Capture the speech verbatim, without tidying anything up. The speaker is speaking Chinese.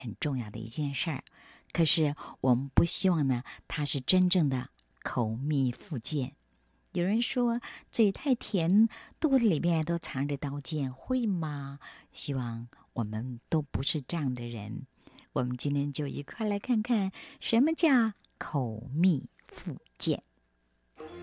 很重要的一件事儿。可是我们不希望呢，它是真正的口蜜腹剑。有人说嘴太甜，肚子里面都藏着刀剑，会吗？希望我们都不是这样的人。我们今天就一块来看看什么叫口蜜腹剑。